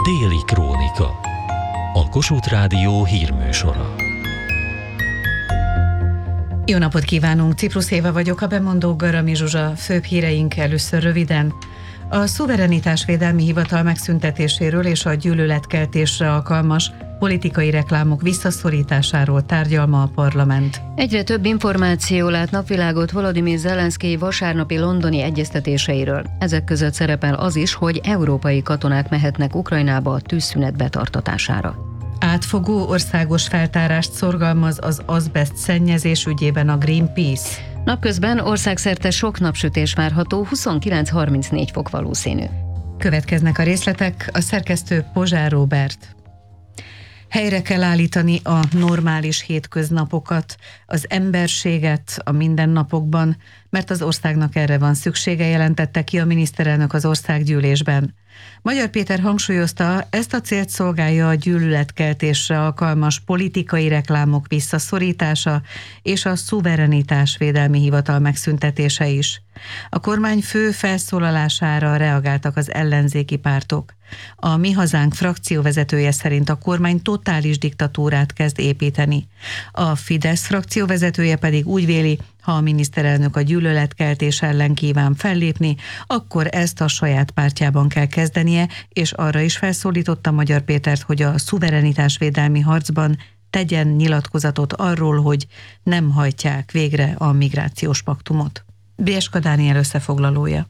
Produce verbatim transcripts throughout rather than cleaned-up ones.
Déli Krónika. A Kossuth Rádió hírműsora. Jó napot kívánunk! Ciprus Éva vagyok, a bemondó Garami Zsuzsa. Főbb híreink először röviden. A szuverenitásvédelmi hivatal megszüntetéséről és a gyűlöletkeltésre alkalmas politikai reklámok visszaszorításáról tárgyal ma a parlament. Egyre több információ lát napvilágot Volodymyr Zelenszkij vasárnapi londoni egyeztetéseiről. Ezek között szerepel az is, hogy európai katonák mehetnek Ukrajnába a tűzszünet betartatására. Átfogó országos feltárást szorgalmaz az azbeszt szennyezés ügyében a Greenpeace. Napközben országszerte sok napsütés várható, huszonkilenc-harmincnégy fok valószínű. Következnek a részletek, a szerkesztő Pozsár Róbert. Helyre kell állítani a normális hétköznapokat, az emberséget a mindennapokban, mert az országnak erre van szüksége, jelentette ki a miniszterelnök az országgyűlésben. Magyar Péter hangsúlyozta, ezt a célt szolgálja a gyűlöletkeltésre alkalmas politikai reklámok visszaszorítása és a szuverenitásvédelmi hivatal megszüntetése is. A kormány fő felszólalására reagáltak az ellenzéki pártok. A Mi Hazánk frakcióvezetője szerint a kormány totális diktatúrát kezd építeni. A Fidesz frakcióvezetője pedig úgy véli, ha a miniszterelnök a gyűlöletkeltés ellen kíván fellépni, akkor ezt a saját pártjában kell kezdenie, és arra is felszólította Magyar Pétert, hogy a szuverenitásvédelmi harcban tegyen nyilatkozatot arról, hogy nem hajtják végre a migrációs paktumot. Bieska Dániel összefoglalója.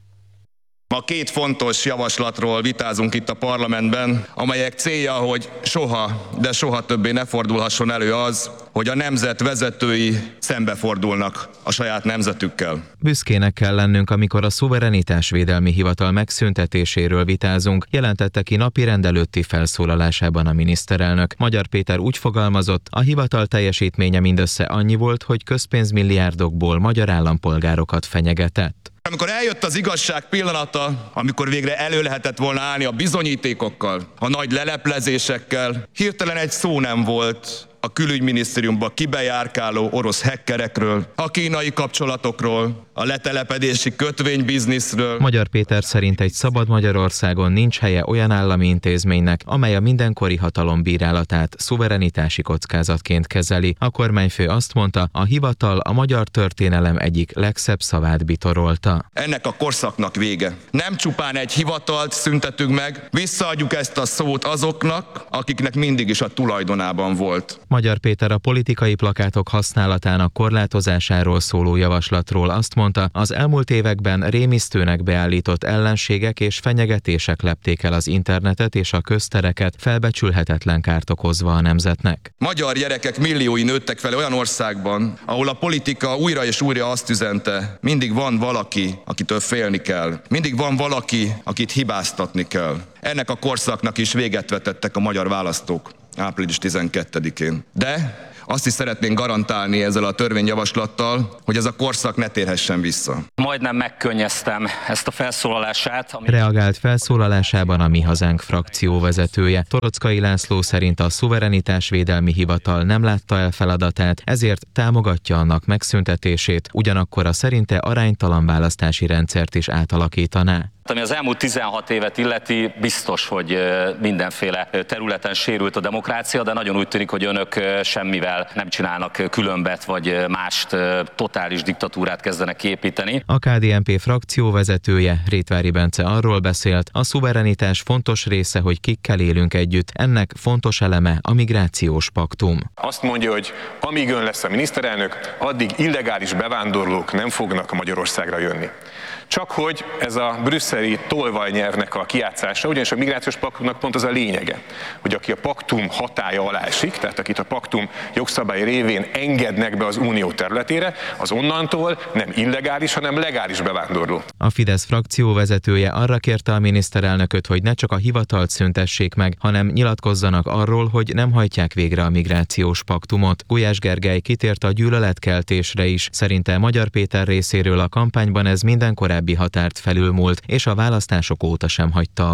Ma két fontos javaslatról vitázunk itt a parlamentben, amelyek célja, hogy soha, de soha többé ne fordulhasson elő az, hogy a nemzet vezetői szembefordulnak a saját nemzetükkel. Büszkének kell lennünk, amikor a szuverenitásvédelmi hivatal megszüntetéséről vitázunk, jelentette ki napirend előtti felszólalásában a miniszterelnök. Magyar Péter úgy fogalmazott, a hivatal teljesítménye mindössze annyi volt, hogy közpénzmilliárdokból magyar állampolgárokat fenyegetett. Amikor eljött az igazság pillanata, amikor végre elő lehetett volna állni a bizonyítékokkal, a nagy leleplezésekkel, hirtelen egy szó nem volt a külügyminisztériumban kibejárkáló orosz hackerekről, a kínai kapcsolatokról, a letelepedési kötvénybizniszről. Magyar Péter szerint egy szabad Magyarországon nincs helye olyan állami intézménynek, amely a mindenkori hatalom bírálatát szuverenitási kockázatként kezeli. A kormányfő azt mondta, a hivatal a magyar történelem egyik legszebb szavát bitorolta. Ennek a korszaknak vége. Nem csupán egy hivatalt szüntetünk meg, visszaadjuk ezt a szót azoknak, akiknek mindig is a tulajdonában volt. Magyar Péter a politikai plakátok használatának korlátozásáról szóló javaslatról azt mondta, az elmúlt években rémisztőnek beállított ellenségek és fenyegetések lepték el az internetet és a köztereket, felbecsülhetetlen kárt okozva a nemzetnek. Magyar gyerekek milliói nőttek fel olyan országban, ahol a politika újra és újra azt üzente, mindig van valaki, akitől félni kell. Mindig van valaki, akit hibáztatni kell. Ennek a korszaknak is véget vetettek a magyar választók április tizenkettedikén. De azt is szeretnénk garantálni ezzel a törvényjavaslattal, hogy ez a korszak ne térhessen vissza. Majdnem megkönnyeztem ezt a felszólalását. Ami... Reagált felszólalásában a Mi Hazánk frakcióvezetője. Torockai László szerint a szuverenitásvédelmi hivatal nem látta el feladatát, ezért támogatja annak megszüntetését, ugyanakkor a szerinte aránytalan választási rendszert is átalakítaná. Ami az elmúlt tizenhat évet illeti, biztos, hogy mindenféle területen sérült a demokrácia, de nagyon úgy tűnik, hogy önök semmivel nem csinálnak különbet, vagy mást, totális diktatúrát kezdenek építeni. A ká dé en pé frakcióvezetője, Rétvári Bence arról beszélt, a szuverenitás fontos része, hogy kikkel élünk együtt, ennek fontos eleme a migrációs paktum. Azt mondja, hogy amíg ön lesz a miniszterelnök, addig illegális bevándorlók nem fognak Magyarországra jönni. Csak hogy ez a brüsszeli tolvajnyelvnek a kijátszása, ugyanis a migrációs paktumnak pont az a lényege, hogy aki a paktum hatálya alá esik, tehát akit a paktum jogszabály révén engednek be az unió területére, az onnantól nem illegális, hanem legális bevándorló. A Fidesz frakcióvezetője arra kérte a miniszterelnököt, hogy ne csak a hivatalt szüntessék meg, hanem nyilatkozzanak arról, hogy nem hajtják végre a migrációs paktumot. Gulyás Gergely kitért a gyűlöletkeltésre is. Szerinte Magyar Péter részéről a kampányban ez minden korábbi határt felülmúlt, és a választások óta sem hagyta abba.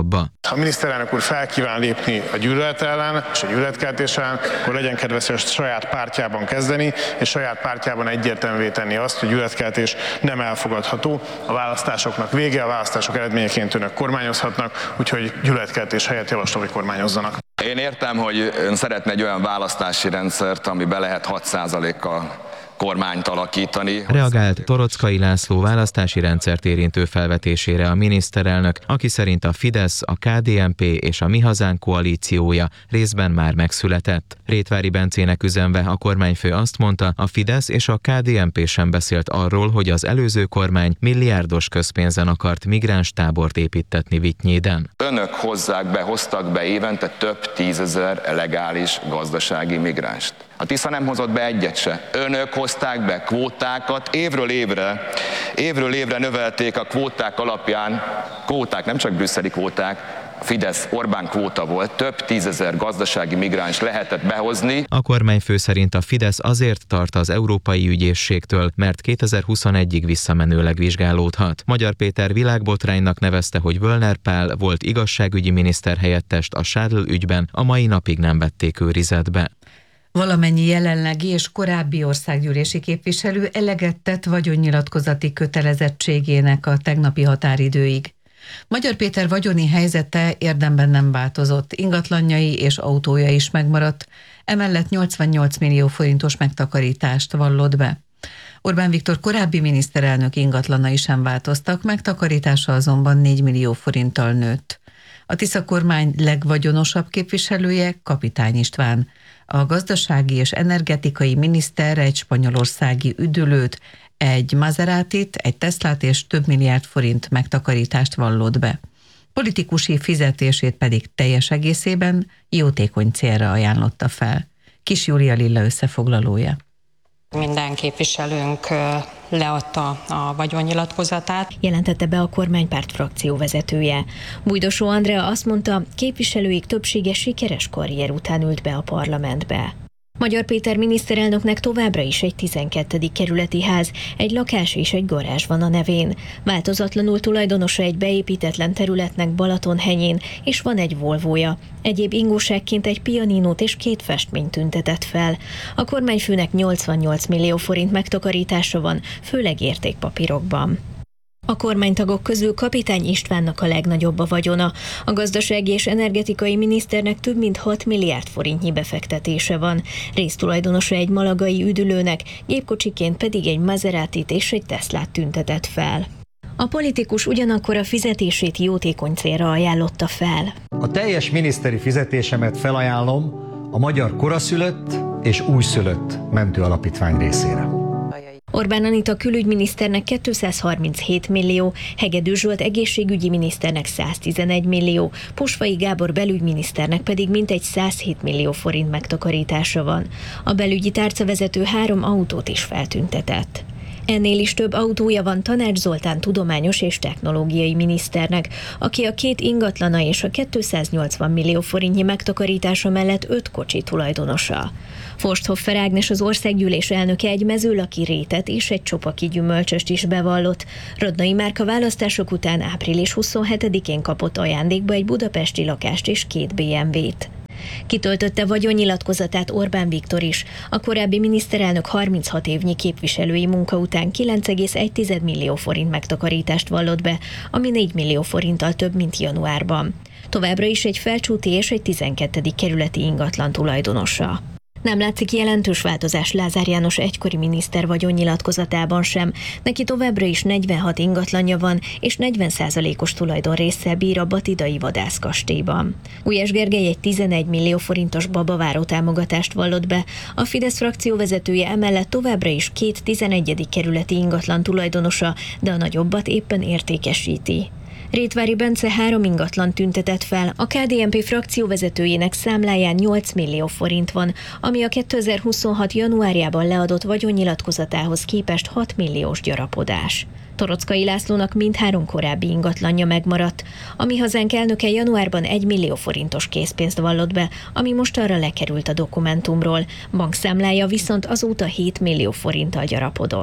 Ha a miniszterelnök úr fel kíván lépni a gyűlölet ellen és a gyűlöletkeltés ellen, akkor legyen kedves a saját pártjában kezdeni, és saját pártjában egyértelművé tenni azt, hogy gyűlöletkeltés nem elfogadható. A választásoknak vége, a választások eredményeként önök kormányozhatnak, úgyhogy gyűlöletkeltés helyett javaslom, hogy kormányozzanak. Én értem, hogy ön szeretne egy olyan választási rendszert, amiben lehet hat százalékkal kormányt alakítani. Reagált Torockai László választási rendszert érintő felvetésére a miniszterelnök, aki szerint a Fidesz, a ká dé en pé és a Mi Hazánk koalíciója részben már megszületett. Rétvári Bencének üzenve a kormányfő azt mondta, a Fidesz és a ká dé en pé sem beszélt arról, hogy az előző kormány milliárdos közpénzen akart migránstábort építtetni Vitynyéden. Önök hozzák be, hoztak be évente több tízezer legális gazdasági migránst. A Tisza nem hozott be egyet se. Önök hozták be kvótákat, évről évre, évről évre növelték a kvóták alapján, kvóták, nem csak brüsszeli kvóták, a Fidesz Orbán kvóta volt, több tízezer gazdasági migráns lehetett behozni. A kormányfő szerint a Fidesz azért tart az Európai Ügyészségtől, mert kétezer-huszonegyig visszamenőleg vizsgálódhat. Magyar Péter világbotránynak nevezte, hogy Völner Pál volt igazságügyi miniszter helyettest a Schadl ügyben, a mai napig nem vették őrizetbe. Valamennyi jelenlegi és korábbi országgyűlési képviselő eleget tett vagyonnyilatkozati kötelezettségének a tegnapi határidőig. Magyar Péter vagyoni helyzete érdemben nem változott, ingatlanjai és autója is megmaradt, emellett nyolcvannyolc millió forintos megtakarítást vallott be. Orbán Viktor korábbi miniszterelnök ingatlanai sem változtak, megtakarítása azonban négy millió forinttal nőtt. A Tisza kormány legvagyonosabb képviselője Kapitány István. A gazdasági és energetikai miniszter egy spanyolországi üdülőt, egy Maseratit, egy Teslát és több milliárd forint megtakarítást vallott be. Politikusi fizetését pedig teljes egészében jótékony célra ajánlotta fel. Kis Júlia Lilla összefoglalója. Minden képviselőnk leadta a vagyonnyilatkozatát. Jelentette be a kormánypárt frakció vezetője. Bújdosó Andrea azt mondta, képviselőik többsége sikeres karrier után ült be a parlamentbe. Magyar Péter miniszterelnöknek továbbra is egy tizenkettedik kerületi ház, egy lakás és egy garázs van a nevén. Változatlanul tulajdonosa egy beépítetlen területnek Balatonhenyén, és van egy Volvoja. Egyéb ingóságként egy pianinót és két festményt tüntetett fel. A kormányfőnek nyolcvannyolc millió forint megtakarítása van, főleg értékpapírokban. A kormánytagok közül Kapitány Istvánnak a legnagyobb a vagyona. A gazdasági és energetikai miniszternek több mint hat milliárd forintnyi befektetése van. Résztulajdonosa egy malagai üdülőnek, gépkocsiként pedig egy Maseratit és egy Teslát tüntetett fel. A politikus ugyanakkor a fizetését jótékony célra ajánlotta fel. A teljes miniszteri fizetésemet felajánlom a Magyar Koraszülött és Újszülött Mentőalapítvány részére. Orbán Anita külügyminiszternek kétszázharminchét millió, Hegedű Zsolt egészségügyi miniszternek száztizenegy millió, Posvai Gábor belügyminiszternek pedig mintegy százhét millió forint megtakarítása van. A belügyi tárcavezető három autót is feltüntetett. Ennél is több autója van Tanács Zoltán tudományos és technológiai miniszternek, aki a két ingatlana és a kétszáznyolcvan millió forintnyi megtakarítása mellett öt kocsi tulajdonosa. Forsthoffer Ágnes, az országgyűlés elnöke egy mezőlaki rétet és egy csopaki gyümölcsöst is bevallott. Radnai Márka választások után április huszonhetedikén kapott ajándékba egy budapesti lakást és két bé em vét. Kitöltötte vagyonnyilatkozatát Orbán Viktor is. A korábbi miniszterelnök harminchat évnyi képviselői munka után kilenc egész egy millió forint megtakarítást vallott be, ami négy millió forinttal több, mint januárban. Továbbra is egy Felcsúti és egy tizenkettedik kerületi ingatlan tulajdonosa. Nem látszik jelentős változás Lázár János egykori miniszter vagyonnyilatkozatában sem. Neki továbbra is negyvenhat ingatlanja van, és negyven százalékos tulajdonrésszel bír a batidai vadászkastélyban. Gulyás Gergely egy tizenegy millió forintos babaváró támogatást vallott be. A Fidesz frakció vezetője emellett továbbra is két tizenegyedik kerületi ingatlan tulajdonosa, de a nagyobbat éppen értékesíti. Rétvári Bence három ingatlan tüntetett fel, a ká dé en pé frakcióvezetőjének számláján nyolc millió forint van, ami a kétezer-huszonhat januárjában leadott vagyonnyilatkozatához képest hat milliós gyarapodás. Torockai Lászlónak mindhárom korábbi ingatlanja megmaradt. A Mi Hazánk elnöke januárban egy millió forintos készpénzt vallott be, ami most arra lekerült a dokumentumról. Bankszámlája viszont azóta hét millió forinttal gyarapodott.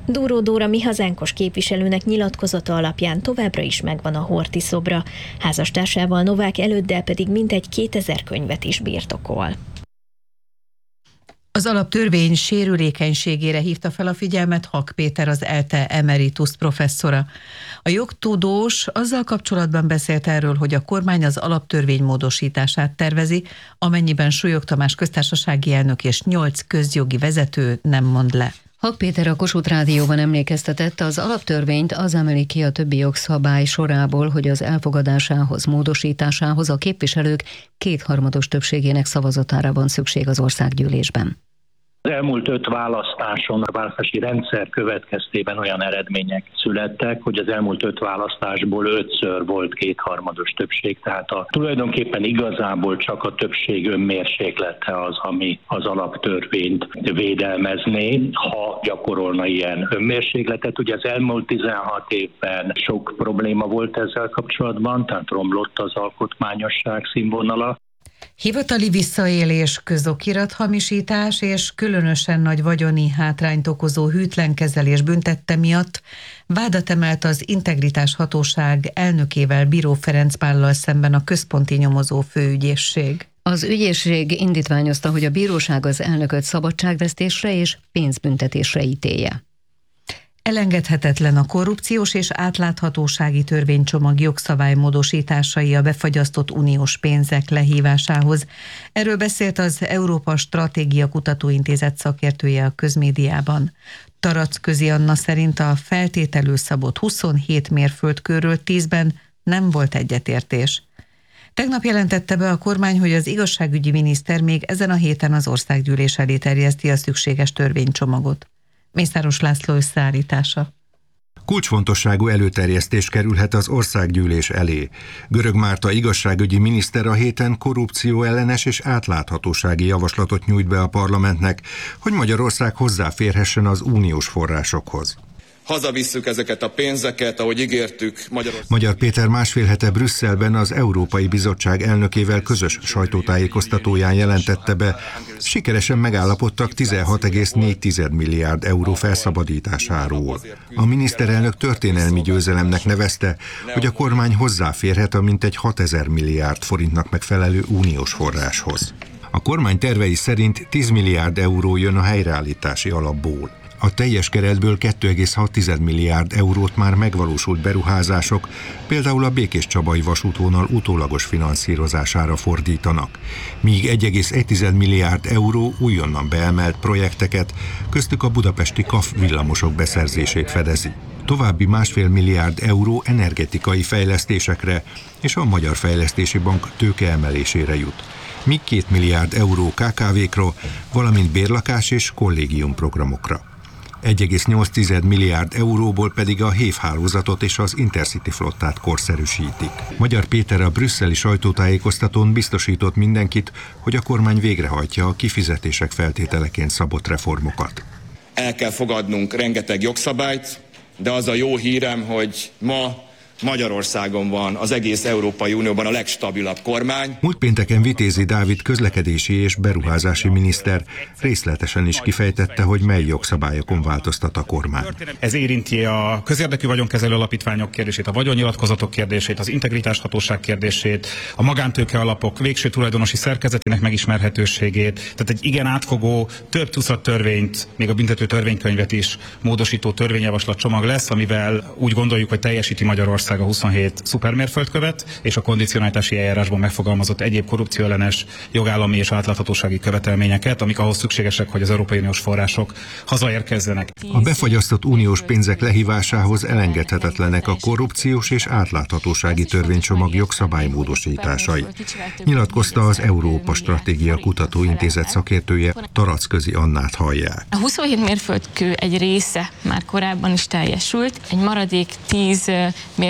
Dúró Dóra mi hazánkos képviselőnek nyilatkozata alapján továbbra is megvan a Horthy szobra, házastársával Novák előddel pedig mintegy kétezer könyvet is birtokol. Az alaptörvény sérülékenységére hívta fel a figyelmet Hak Péter, az ELTE emeritus professzora. A jogtudós azzal kapcsolatban beszélt erről, hogy a kormány az alaptörvény módosítását tervezi, amennyiben Súlyog Tamás köztársasági elnök és nyolc közjogi vezető nem mond le. Hak Péter a Kossuth Rádióban emlékeztetett, az alaptörvényt az emeli ki a többi jogszabály sorából, hogy az elfogadásához, módosításához a képviselők kétharmados többségének szavazatára van szükség az országgyűlésben. Az elmúlt öt választáson a választási rendszer következtében olyan eredmények születtek, hogy az elmúlt öt választásból ötször volt kétharmados többség, tehát a, tulajdonképpen igazából csak a többség önmérséklete az, ami az alaptörvényt védelmezné, ha gyakorolna ilyen önmérsékletet. Ugye az elmúlt tizenhat évben sok probléma volt ezzel kapcsolatban, tehát romlott az alkotmányosság színvonala. Hivatali visszaélés, közokirathamisítás és különösen nagy vagyoni hátrányt okozó hűtlen kezelés büntette miatt vádat emelt az Integritás Hatóság elnökével, Bíró Ferenc Pállal szemben a Központi Nyomozó Főügyészség. Az ügyészség indítványozta, hogy a bíróság az elnököt szabadságvesztésre és pénzbüntetésre ítélje. Elengedhetetlen a korrupciós és átláthatósági törvénycsomag jogszabálymódosításai a befagyasztott uniós pénzek lehívásához. Erről beszélt az Európa Stratégia Kutatóintézet szakértője a közmédiában. Taracközi Anna szerint a feltételül szabott huszonhét mérföldkőről tízben nem volt egyetértés. Tegnap jelentette be a kormány, hogy az igazságügyi miniszter még ezen a héten az országgyűlés elé terjeszti a szükséges törvénycsomagot. Mészáros László összeállítása. Kulcsfontosságú előterjesztés kerülhet az országgyűlés elé. Görög Márta igazságügyi miniszter a héten korrupció ellenes és átláthatósági javaslatot nyújt be a parlamentnek, hogy Magyarország hozzáférhessen az uniós forrásokhoz. Hazavisszük ezeket a pénzeket, ahogy ígértük Magyarország. Magyar Péter másfél hete Brüsszelben az Európai Bizottság elnökével közös sajtótájékoztatóján jelentette be, sikeresen megállapodtak tizenhat egész négy milliárd euró felszabadításáról. A miniszterelnök történelmi győzelemnek nevezte, hogy a kormány hozzáférhet a mintegy hatezer milliárd forintnak megfelelő uniós forráshoz. A kormány tervei szerint tíz milliárd euró jön a helyreállítási alapból. A teljes keretből két egész hat milliárd eurót már megvalósult beruházások, például a Békéscsabai vasútvonal utólagos finanszírozására fordítanak, míg egy egész egy milliárd euró újonnan beemelt projekteket, köztük a budapesti KAF villamosok beszerzését fedezi. További másfél milliárd euró energetikai fejlesztésekre és a Magyar Fejlesztési Bank tőkeemelésére jut, míg két milliárd euró ká ká vékra, valamint bérlakás és kollégiumprogramokra. egy egész nyolc milliárd euróból pedig a hév hálózatot és az Intercity flottát korszerűsítik. Magyar Péter a brüsszeli sajtótájékoztatón biztosított mindenkit, hogy a kormány végrehajtja a kifizetések feltételeként szabott reformokat. El kell fogadnunk rengeteg jogszabályt, de az a jó hírem, hogy ma Magyarországon van az egész Európai Unióban a legstabilabb kormány. Múlt pénteken Vitézi Dávid közlekedési és beruházási miniszter részletesen is kifejtette, hogy mely jogszabályokon változtat a kormány. Ez érinti a közérdekű vagyonkezelő alapítványok kérdését, a vagyonnyilatkozatok kérdését, az integritáshatóság kérdését, a magántőke alapok végső tulajdonosi szerkezetének megismerhetőségét, tehát egy igen átfogó, több tucat törvényt, még a büntető törvénykönyvet is módosító törvényjavaslat csomag lesz, amivel úgy gondoljuk, hogy teljesíti Magyarország a huszonhét szupermérföldkövet és a kondicionalitási eljárásban megfogalmazott egyéb korrupcióellenes jogállami és átláthatósági követelményeket, amik ahhoz szükségesek, hogy az Európai Uniós források hazaérkezzenek. A befagyasztott uniós pénzek lehívásához elengedhetetlenek a korrupciós és átláthatósági törvénycsomag jogszabálymódosításai, nyilatkozta az Európa Stratégia Kutatóintézet szakértője, Taracközi Annát hallják. A huszonhét mérföldkő egy része már korábban is teljesült, egy maradék tíz mérföldkő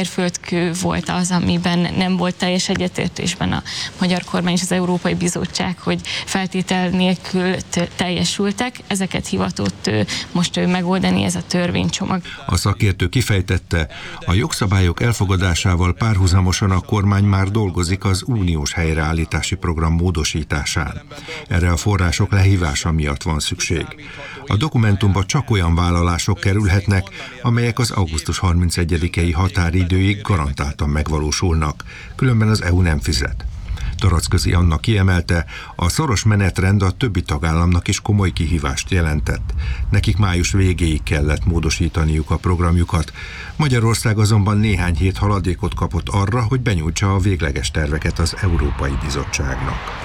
mérföldkő volt az, amiben nem volt teljes egyetértésben a magyar kormány és az Európai Bizottság, hogy feltétel nélkül teljesültek. Ezeket hivatott most megoldani ez a törvénycsomag. A szakértő kifejtette, a jogszabályok elfogadásával párhuzamosan a kormány már dolgozik az uniós helyreállítási program módosításán. Erre a források lehívása miatt van szükség. A dokumentumba csak olyan vállalások kerülhetnek, amelyek az augusztus harmincegyedikei határidőig garantáltan megvalósulnak, különben az é u nem fizet. Taracközi Anna kiemelte, a szoros menetrend a többi tagállamnak is komoly kihívást jelentett. Nekik május végéig kellett módosítaniuk a programjukat. Magyarország azonban néhány hét haladékot kapott arra, hogy benyújtsa a végleges terveket az Európai Bizottságnak.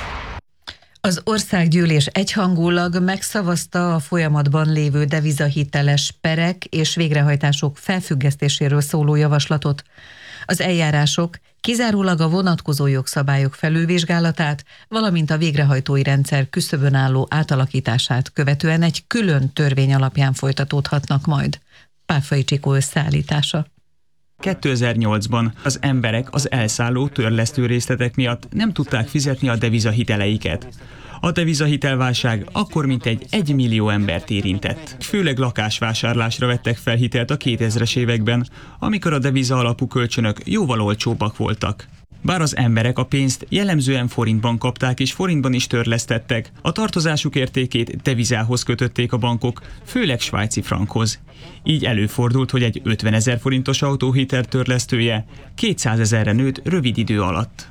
Az országgyűlés egyhangulag megszavazta a folyamatban lévő devizahiteles perek és végrehajtások felfüggesztéséről szóló javaslatot. Az eljárások kizárólag a vonatkozó jogszabályok felülvizsgálatát, valamint a végrehajtói rendszer küszöbön álló átalakítását követően egy külön törvény alapján folytatódhatnak majd. Pálfai Csikó összeállítása. kétezer-nyolcban az emberek az elszálló törlesztő részletek miatt nem tudták fizetni a devizahiteleiket. A devizahitelválság akkor mintegy egy millió embert érintett. Főleg lakásvásárlásra vettek fel hitelt a kétezres években, amikor a deviza alapú kölcsönök jóval olcsóbbak voltak. Bár az emberek a pénzt jellemzően forintban kapták és forintban is törlesztettek, a tartozásuk értékét devizához kötötték a bankok, főleg svájci frankhoz. Így előfordult, hogy egy ötvenezer forintos autóhitel törlesztője kétszázezerre nőtt rövid idő alatt.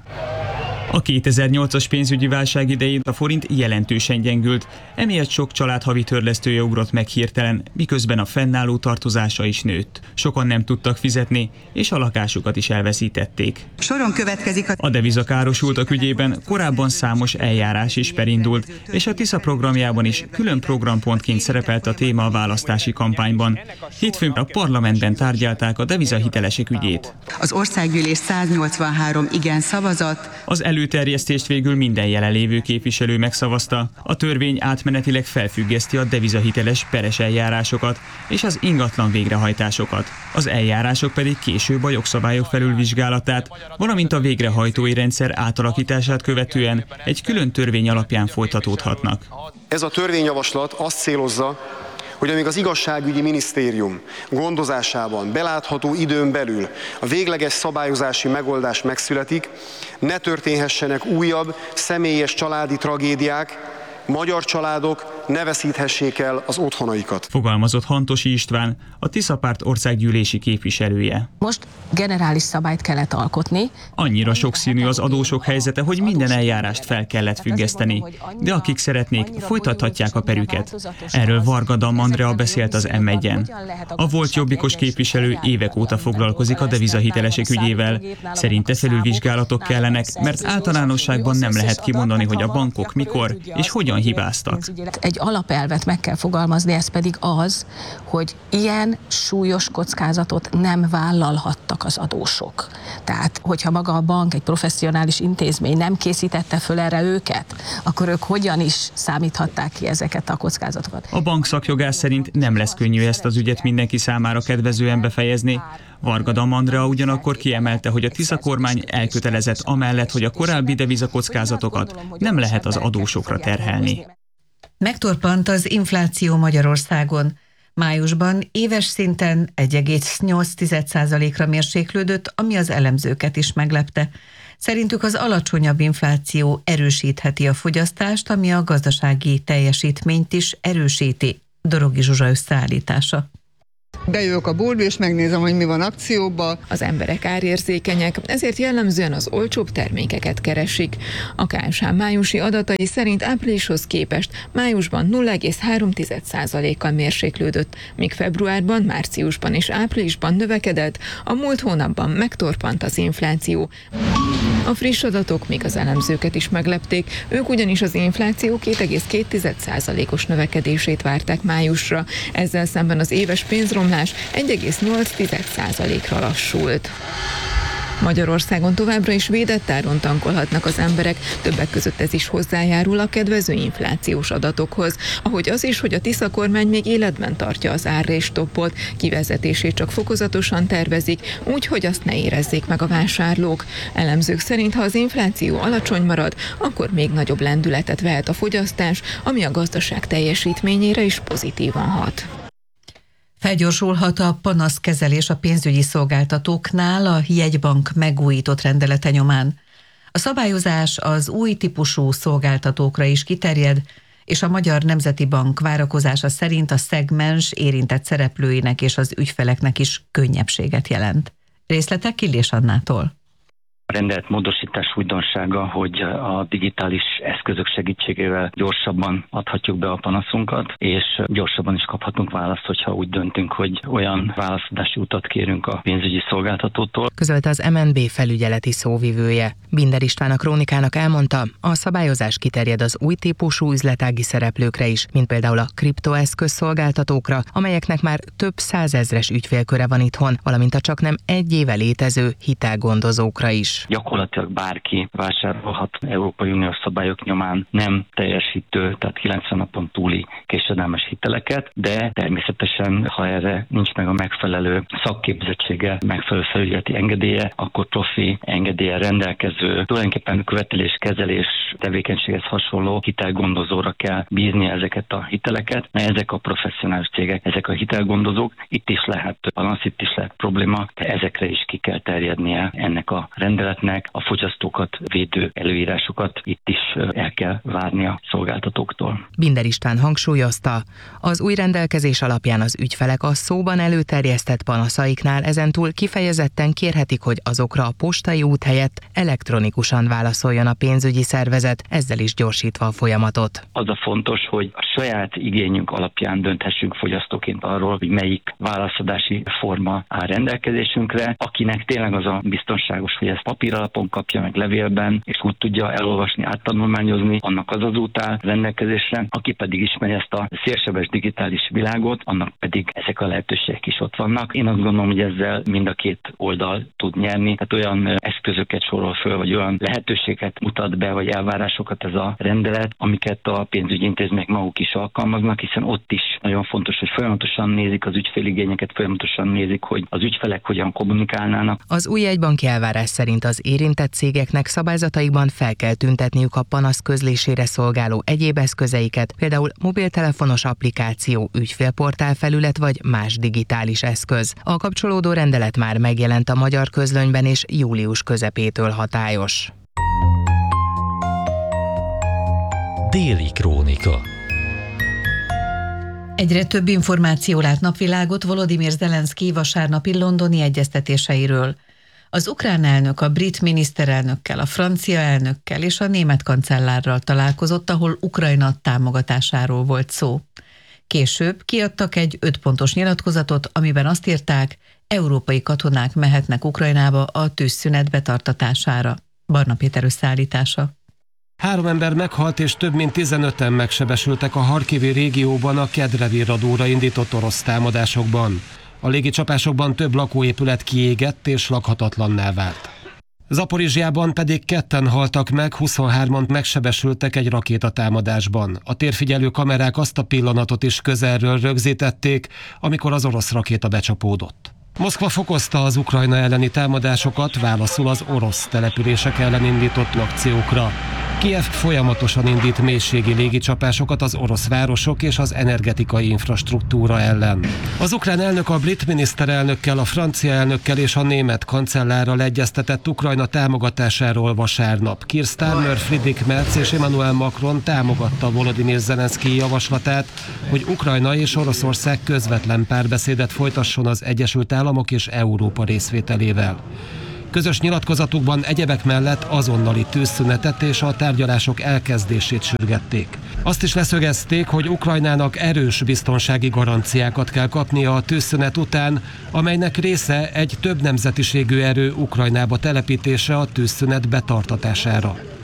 A kétezer-nyolcas pénzügyi válság idején a forint jelentősen gyengült, emiatt sok család havi törlesztője ugrott meg hirtelen, miközben a fennálló tartozása is nőtt. Sokan nem tudtak fizetni, és a lakásukat is elveszítették. Soron következik a... A devizakárosultak ügyében korábban számos eljárás is perindult, és a Tisza programjában is külön programpontként szerepelt a téma a választási kampányban. Hétfőn a parlamentben tárgyalták a devizahitelesek ügyét. Az országgyűlés száznyolcvanhárom igen szavazat. Az előterjesztést végül minden jelenlévő képviselő megszavazta. A törvény átmenetileg felfüggeszti a devizahiteles peres eljárásokat és az ingatlan végrehajtásokat. Az eljárások pedig később a jogszabályok felülvizsgálatát, valamint a végrehajtói rendszer átalakítását követően egy külön törvény alapján folytatódhatnak. Ez a törvényjavaslat azt célozza, hogy amíg az igazságügyi minisztérium gondozásában belátható időn belül a végleges szabályozási megoldás megszületik, ne történhessenek újabb személyes családi tragédiák, magyar családok ne veszíthessék el az otthonaikat. Fogalmazott Hantosi István, a Tisza párt országgyűlési képviselője. Most generális szabályt kellett alkotni. Annyira sokszínű az adósok helyzete, hogy minden eljárást fel kellett függeszteni, de akik szeretnék, folytathatják a perüket. Erről Varga Damm Andrea beszélt az em egyen. A volt jobbikos képviselő évek óta foglalkozik a devizahitelesek ügyével. Szerinte felülvizsgálatok kellenek, mert általánosságban nem lehet kimondani, hogy a bankok mikor és hogyan hibáztak. Egy alapelvet meg kell fogalmazni, ez pedig az, hogy ilyen súlyos kockázatot nem vállalhattak az adósok. Tehát, hogyha maga a bank, egy professzionális intézmény nem készítette föl erre őket, akkor ők hogyan is számíthatták ki ezeket a kockázatokat? A bank szakjogász szerint nem lesz könnyű ezt az ügyet mindenki számára kedvezően befejezni. Varga Damm Andrea ugyanakkor kiemelte, hogy a Tisza kormány elkötelezett amellett, hogy a korábbi devizakockázatokat nem lehet az adósokra terhelni. Megtorpant az infláció Magyarországon. Májusban éves szinten egy egész nyolc százalékra mérséklődött, ami az elemzőket is meglepte. Szerintük az alacsonyabb infláció erősítheti a fogyasztást, ami a gazdasági teljesítményt is erősíti. Dorogi Zsuzsa összeállítása. Bejövök a boltba és megnézem, hogy mi van akcióban. Az emberek árérzékenyek, ezért jellemzően az olcsóbb termékeket keresik. A ká es há májusi adatai szerint áprilishoz képest májusban nulla egész három százalékkal mérséklődött, míg februárban, márciusban és áprilisban növekedett, a múlt hónapban megtorpant az infláció. A friss adatok még az elemzőket is meglepték, ők ugyanis az infláció két egész két százalékos növekedését várták májusra, ezzel szemben az éves pénzromlás egy egész nyolc százalékra lassult. Magyarországon továbbra is védett áron tankolhatnak az emberek, többek között ez is hozzájárul a kedvező inflációs adatokhoz, ahogy az is, hogy a Tisza kormány még életben tartja az árrés-stoppot, kivezetését csak fokozatosan tervezik, úgy, hogy azt ne érezzék meg a vásárlók. Elemzők szerint, ha az infláció alacsony marad, akkor még nagyobb lendületet vehet a fogyasztás, ami a gazdaság teljesítményére is pozitívan hat. Felgyorsulhat a panaszkezelés a pénzügyi szolgáltatóknál a jegybank megújított rendelete nyomán. A szabályozás az új típusú szolgáltatókra is kiterjed, és a Magyar Nemzeti Bank várakozása szerint a szegmens érintett szereplőinek és az ügyfeleknek is könnyebbséget jelent. Részletek Illés Annától. A rendelet módosítás újdonsága, hogy a digitális eszközök segítségével gyorsabban adhatjuk be a panaszunkat, és gyorsabban is kaphatunk választ, hogyha úgy döntünk, hogy olyan válaszadási utat kérünk a pénzügyi szolgáltatótól. Közölte az em en bé felügyeleti szóvivője. Binder István a Krónikának elmondta, a szabályozás kiterjed az új típusú üzletági szereplőkre is, mint például a kriptoeszköz szolgáltatókra, amelyeknek már több százezres ügyfélköre van itthon, valamint a csaknem egy éve létező hitelgondozókra is. Gyakorlatilag bárki vásárolhat Európai Uniós szabályok nyomán nem teljesítő, tehát kilencven napon túli késedelmes hiteleket, de természetesen, ha erre nincs meg a megfelelő szakképzettsége, megfelelő felügyeleti engedélye, akkor profi engedéllyel rendelkező, tulajdonképpen követeléskezelés tevékenységhez hasonló hitelgondozóra kell bízni ezeket a hiteleket, mert ezek a professzionális cégek, ezek a hitelgondozók, itt is lehet panasz, itt is lehet probléma, de ezekre is ki kell terjednie ennek a rendeletnek, a fogyasztókat védő előírásokat itt is el kell várni a szolgáltatóktól. Binder István hangsúlyozta, az új rendelkezés alapján az ügyfelek a szóban előterjesztett panaszaiknál ezentúl kifejezetten kérhetik, hogy azokra a postai út helyett elektronikusan válaszoljon a pénzügyi szervezet, ezzel is gyorsítva a folyamatot. Az a fontos, hogy a saját igényünk alapján dönthessünk fogyasztóként arról, hogy melyik válaszadási forma áll rendelkezésünkre, akinek tényleg az a biztonságos, hogy ezt papíralapon kapja meg levélben, és úgy tudja elolvasni, áttanulmányozni, annak az az út áll rendelkezésre, aki pedig ismeri ezt a szélsebes digitális világot, annak pedig ezek a lehetőségek is ott vannak. Én azt gondolom, hogy ezzel mind a két oldal tud nyerni, tehát olyan eszközöket sorol föl, vagy olyan lehetőséget mutat be, vagy elvárásokat ez a rendelet, amiket a pénzügyi intézmények maguk is alkalmaznak, hiszen ott is nagyon fontos, hogy folyamatosan nézik az ügyféligényeket, folyamatosan nézik, hogy az ügyfelek hogyan kommunikálnának. Az új jegybanki elvárás szerint az érintett cégeknek szabályzataikban fel kell tüntetniük a panasz közlésére szolgáló egyéb eszközeiket, például mobiltelefonos applikáció, ügyfélportál felület vagy más digitális eszköz. A kapcsolódó rendelet már megjelent a Magyar Közlönyben és július közepétől hatályos. Déli Krónika. Egyre több információ lát napvilágot Volodymyr Zelenszkij vasárnapi londoni egyeztetéseiről. Az ukrán elnök a brit miniszterelnökkel, a francia elnökkel és a német kancellárral találkozott, ahol Ukrajna támogatásáról volt szó. Később kiadtak egy ötpontos nyilatkozatot, amiben azt írták, európai katonák mehetnek Ukrajnába a tűzszünet betartatására. Barna Péter összeállítása. Három ember meghalt és több mint tizenöten megsebesültek a Harkivi régióban a Kedrevi radóra indított orosz támadásokban. A légicsapásokban több lakóépület kiégett és lakhatatlanná vált. Zaporizsjában pedig ketten haltak meg, huszonhárman megsebesültek egy rakétatámadásban. A térfigyelő kamerák azt a pillanatot is közelről rögzítették, amikor az orosz rakéta becsapódott. Moszkva fokozta az Ukrajna elleni támadásokat, válaszul az orosz települések ellen indított akciókra. Kijev folyamatosan indít mélységi légicsapásokat az orosz városok és az energetikai infrastruktúra ellen. Az ukrán elnök a brit miniszterelnökkel, a francia elnökkel és a német kancellárral egyeztetett Ukrajna támogatásáról vasárnap. Keir Starmer, Friedrich Merz és Emmanuel Macron támogatta Volodymyr Zelenszkij javaslatát, hogy Ukrajna és Oroszország közvetlen párbeszédet folytasson az Egyesült Államok és Európa részvételével. Közös nyilatkozatukban egyebek mellett azonnali tűzszünetet és a tárgyalások elkezdését sürgették. Azt is leszögezték, hogy Ukrajnának erős biztonsági garanciákat kell kapnia a tűzszünet után, amelynek része egy több nemzetiségű erő Ukrajnába telepítése a tűzszünet betartatására.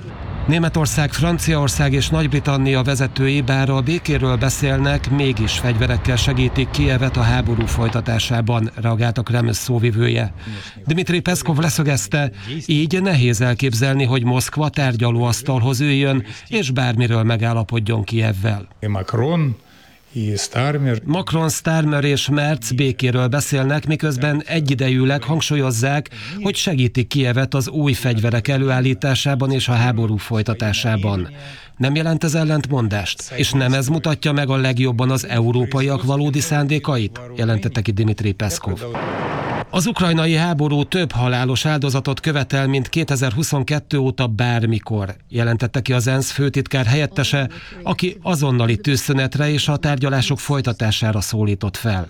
Németország, Franciaország és Nagy-Britannia vezetői bár a békéről beszélnek, mégis fegyverekkel segítik Kijevet a háború folytatásában, reagált a Kreml szóvivője. Dmitri Peszkov leszögezte, így nehéz elképzelni, hogy Moszkva tárgyalóasztalhoz üljön, és bármiről megállapodjon Kijevvel. Macron Macron, Starmer és Merz békéről beszélnek, miközben egyidejűleg hangsúlyozzák, hogy segítik Kijevet az új fegyverek előállításában és a háború folytatásában. Nem jelent ez ellentmondást? És nem ez mutatja meg a legjobban az európaiak valódi szándékait? Jelentette ki Dmitri Peszkov. Az ukrajnai háború több halálos áldozatot követel, mint kétezer-huszonkettő óta bármikor, jelentette ki az ENSZ főtitkár helyettese, aki azonnali tűzszünetre és a tárgyalások folytatására szólított fel.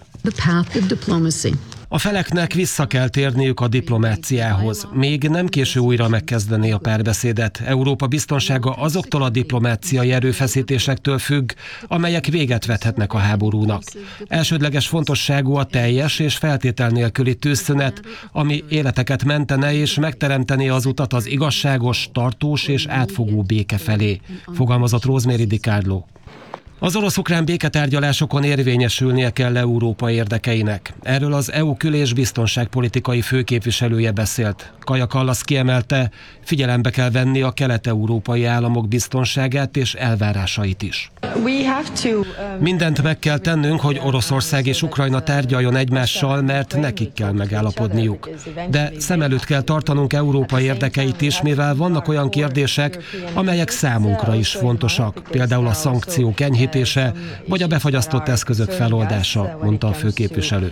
A feleknek vissza kell térniük a diplomáciához. Még nem késő újra megkezdeni a párbeszédet. Európa biztonsága azoktól a diplomáciai erőfeszítésektől függ, amelyek véget vethetnek a háborúnak. Elsődleges fontosságú a teljes és feltétel nélküli tűzszünet, ami életeket mentene és megteremteni az utat az igazságos, tartós és átfogó béke felé, fogalmazott Rosemary DiCarlo. Az orosz-ukrán béketárgyalásokon érvényesülnie kell Európa érdekeinek. Erről az é u kül- és biztonságpolitikai főképviselője beszélt. Kaja Kallas kiemelte, figyelembe kell venni a kelet-európai államok biztonságát és elvárásait is. Mindent meg kell tennünk, hogy Oroszország és Ukrajna tárgyaljon egymással, mert nekik kell megállapodniuk. De szem előtt kell tartanunk Európa érdekeit is, mivel vannak olyan kérdések, amelyek számunkra is fontosak, például a szankciók enyhítése, vagy a befagyasztott eszközök feloldása, mondta a főképviselő.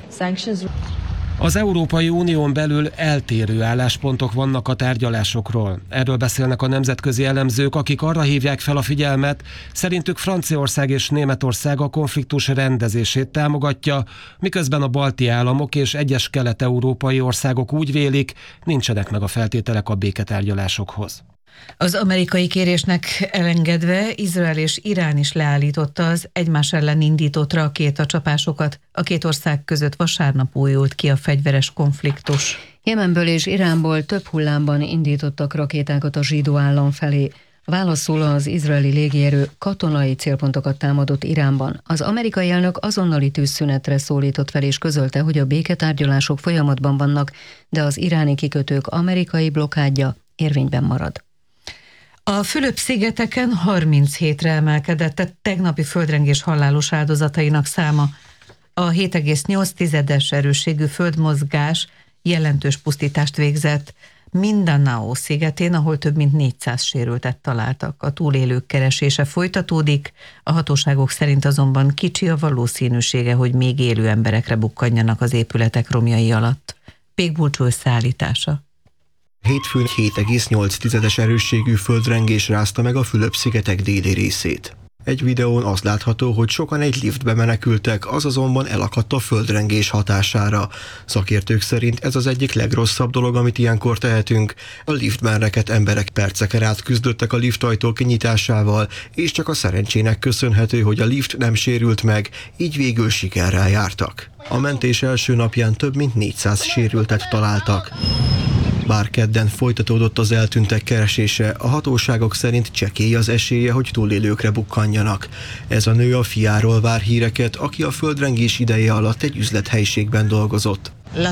Az Európai Unión belül eltérő álláspontok vannak a tárgyalásokról. Erről beszélnek a nemzetközi elemzők, akik arra hívják fel a figyelmet, szerintük Franciaország és Németország a konfliktus rendezését támogatja, miközben a balti államok és egyes kelet-európai országok úgy vélik, nincsenek meg a feltételek a béketárgyalásokhoz. Az amerikai kérésnek elengedve Izrael és Irán is leállította az egymás ellen indított rakétacsapásokat. A két ország között vasárnap újult ki a fegyveres konfliktus. Jemenből és Iránból több hullámban indítottak rakétákat a zsidó állam felé. Válaszul az izraeli légierő katonai célpontokat támadott Iránban. Az amerikai elnök azonnali tűzszünetre szólított fel és közölte, hogy a béketárgyalások folyamatban vannak, de az iráni kikötők amerikai blokádja érvényben marad. A Fülöp-szigeteken harminchétre emelkedett a tegnapi földrengés halálos áldozatainak száma. A hét egész nyolc tizedes erősségű földmozgás jelentős pusztítást végzett Mindanao szigetén, ahol több mint négyszáz sérültet találtak. A túlélők keresése folytatódik, a hatóságok szerint azonban kicsi a valószínűsége, hogy még élő emberekre bukkanjanak az épületek romjai alatt. Pék Bulcsó összeállítása. Hétfőn hét egész nyolc tizedes erősségű földrengés rázta meg a Fülöp-szigetek déli részét. Egy videón az látható, hogy sokan egy liftbe menekültek, az azonban elakadt a földrengés hatására. Szakértők szerint ez az egyik legrosszabb dolog, amit ilyenkor tehetünk. A liftben rekedt emberek perceken át küzdöttek a liftajtó kinyitásával, és csak a szerencsének köszönhető, hogy a lift nem sérült meg, így végül sikerrel jártak. A mentés első napján több mint négyszáz sérültet találtak. Bár kedden folytatódott az eltűntek keresése, a hatóságok szerint csekély az esélye, hogy túlélőkre bukkanjanak. Ez a nő a fiáról vár híreket, aki a földrengés ideje alatt egy üzlethelyiségben dolgozott.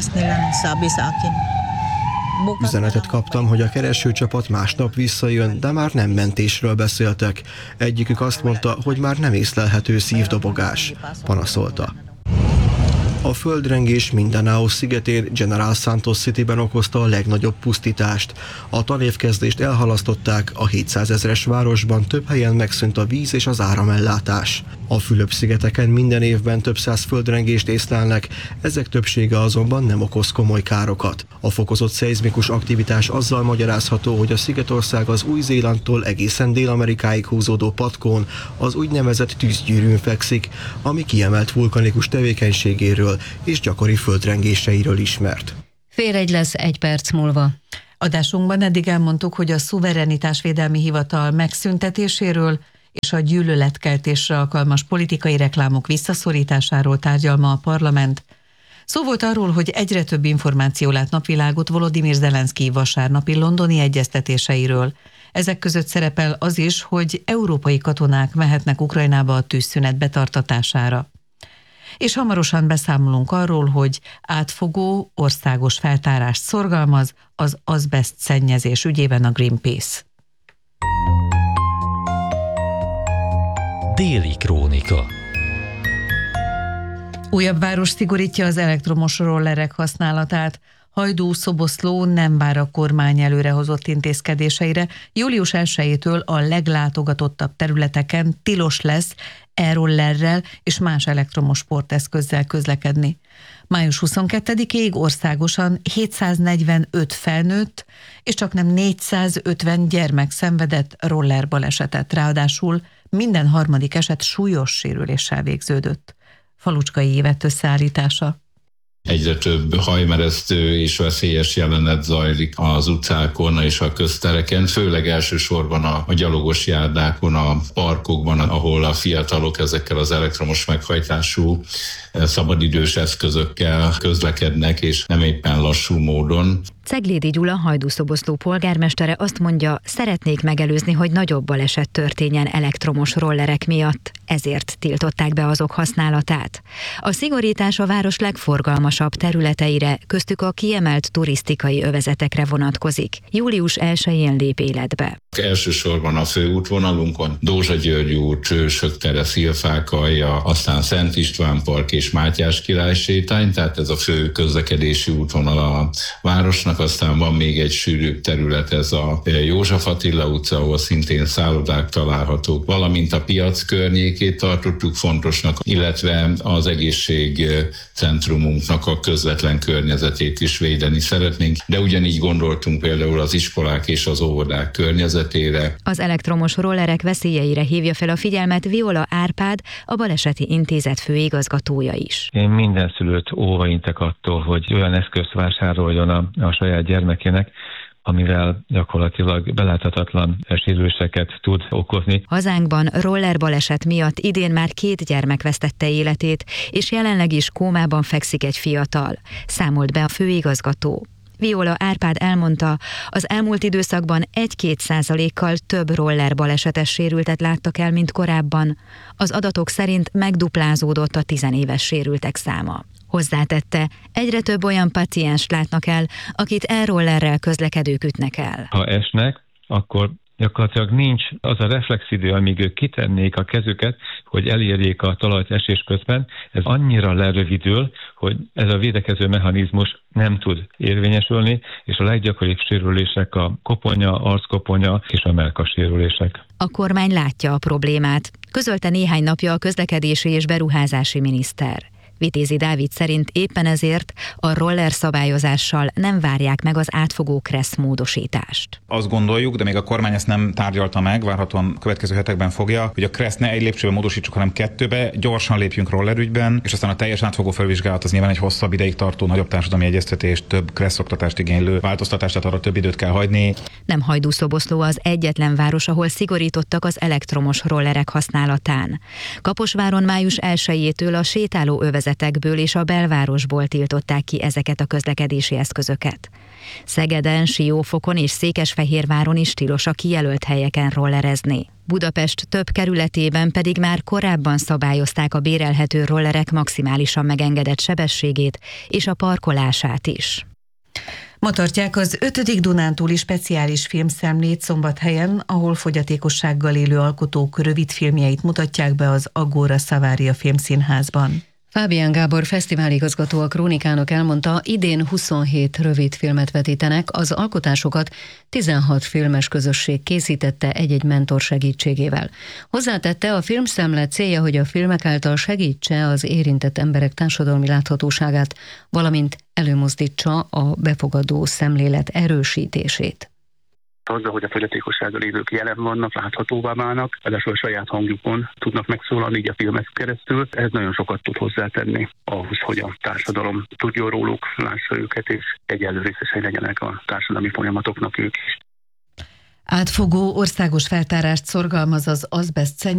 Üzenetet kaptam, hogy a keresőcsapat másnap visszajön, de már nem mentésről beszéltek. Egyikük azt mondta, hogy már nem észlelhető szívdobogás, panaszolta. A földrengés Mindanao szigetén, General Santos Cityben okozta a legnagyobb pusztítást. A tanévkezdést elhalasztották, a hétszázezres városban több helyen megszűnt a víz és az áramellátás. A Fülöp-szigeteken minden évben több száz földrengést észlelnek, ezek többsége azonban nem okoz komoly károkat. A fokozott szeizmikus aktivitás azzal magyarázható, hogy a szigetország az Új-Zélandtól egészen Dél-Amerikáig húzódó patkón, az úgynevezett tűzgyűrűn fekszik, ami kiemelt vulkanikus tevékenységéről és gyakori földrengéseiről ismert. Fél egy lesz egy perc múlva. Adásunkban eddig elmondtuk, hogy a Szuverenitásvédelmi Hivatal megszüntetéséről és a gyűlöletkeltésre alkalmas politikai reklámok visszaszorításáról tárgyal ma a parlament. Szó volt arról, hogy egyre több információ lát napvilágot Volodymyr Zelenszkij vasárnapi londoni egyeztetéseiről. Ezek között szerepel az is, hogy európai katonák mehetnek Ukrajnába a tűzszünet betartatására. És hamarosan beszámolunk arról, hogy átfogó, országos feltárást szorgalmaz az azbeszt szennyezés ügyében a Greenpeace. Déli Krónika. Újabb város szigorítja az elektromos rollerek használatát. Hajdú-Szoboszló nem vár a kormány előrehozott intézkedéseire. július elsejétől a leglátogatottabb területeken tilos lesz e-rollerrel és más elektromos sporteszközzel közlekedni. május huszonkettedikéig országosan hétszáznegyvenöt felnőtt és csaknem négyszázötven gyermek szenvedett rollerbalesetet, ráadásul minden harmadik eset súlyos sérüléssel végződött. Falucskai Évett összeállítása. Egyre több hajmeresztő és veszélyes jelenet zajlik az utcákon és a köztereken, főleg elsősorban a, a gyalogos járdákon, a parkokban, ahol a fiatalok ezekkel az elektromos meghajtású szabadidős eszközökkel közlekednek, és nem éppen lassú módon. Ceglédi Gyula, Hajdú-Szoboszló polgármestere azt mondja, szeretnék megelőzni, hogy nagyobb baleset történjen elektromos rollerek miatt, ezért tiltották be azok használatát. A szigorítás a város legforgalmasabb területeire, köztük a kiemelt turisztikai övezetekre vonatkozik. július elsején lép életbe. Elsősorban a főútvonalunkon Dózsa-György út, Hősök tere, Szilfák-alja, aztán Szent István park és Mátyás király sétány, tehát ez a fő közlekedési útvonal a városnak, aztán van még egy sűrűbb terület, ez a József Attila utca, ahol szintén szállodák találhatók, valamint a piac környékét tartottuk fontosnak, illetve az egészségcentrumunknak a közvetlen környezetét is védeni szeretnénk, de ugyanígy gondoltunk például az iskolák és az óvodák környezetére. Az elektromos rollerek veszélyeire hívja fel a figyelmet Viola Árpád, a Baleseti Intézet főigazgatója is. Én minden szülőt óvaintek attól, hogy olyan eszközt vásároljon a, a saját gyermekének, amivel gyakorlatilag beláthatatlan sérüléseket tud okozni. Hazánkban rollerbaleset miatt idén már két gyermek vesztette életét, és jelenleg is kómában fekszik egy fiatal, számolt be a főigazgató. Viola Árpád elmondta, az elmúlt időszakban egy-két százalékkal több rollerbalesetes sérültet láttak el, mint korábban. Az adatok szerint megduplázódott a tizenéves sérültek száma. Hozzátette, egyre több olyan pacienst látnak el, akit e-rollerrel közlekedők ütnek el. Ha esnek, akkor gyakorlatilag nincs az a reflexidő, amíg ők kitennék a kezüket, hogy elérjék a talajt esés közben. Ez annyira lerövidül, hogy ez a védekező mechanizmus nem tud érvényesülni, és a leggyakoribb sérülések a koponya, arckoponya és a mellkassérülések. A kormány látja a problémát, közölte néhány napja a közlekedési és beruházási miniszter. Vitézi Dávid szerint éppen ezért a roller szabályozással nem várják meg az átfogó KRESZ módosítást. Azt gondoljuk, de még a kormány ezt nem tárgyalta meg, várhatóan következő hetekben fogja, hogy a KRESZ ne egy lépcsőben módosítsuk, hanem kettőbe, gyorsan lépjünk rollerügyben, és aztán a teljes átfogó felvizsgálat az nyilván egy hosszabb ideig tartó, nagyobb társadalmi egyeztetés, több KRESZ oktatást igénylő változtatást, tehát arra több időt kell hagyni. Nem Hajdú-Szoboszló az egyetlen város, ahol szigorítottak az elektromos rollerek használatán. Kaposváron május elsejétől a sétáló övezetekből és a belvárosból tiltották ki ezeket a közlekedési eszközöket. Szegeden, Siófokon és Székesfehérváron is tilos a kijelölt helyeken rollerezni. Budapest több kerületében pedig már korábban szabályozták a bérelhető rollerek maximálisan megengedett sebességét és a parkolását is. Ma tartják az ötödik Dunántúli speciális filmszemlét Szombathelyen, ahol fogyatékossággal élő alkotók rövidfilmjeit mutatják be az Agora Savaria Filmszínházban. Fábián Gábor fesztiváligazgató a Krónikának elmondta, idén huszonhét rövidfilmet vetítenek, az alkotásokat tizenhat filmes közösség készítette egy-egy mentor segítségével. Hozzátette, a filmszemle célja, hogy a filmek által segítse az érintett emberek társadalmi láthatóságát, valamint előmozdítsa a befogadó szemlélet erősítését. Azzal, hogy a fogyatékossággal élők jelen vannak, láthatóvá válnak, ráadásul a saját hangjukon tudnak megszólalni így a filmek keresztül. Ez nagyon sokat tud hozzátenni ahhoz, hogy a társadalom tudjon róluk, lássa őket, és egyenlő részesei legyenek a társadalmi folyamatoknak ők is. Átfogó országos feltárást szorgalmaz az azbeszt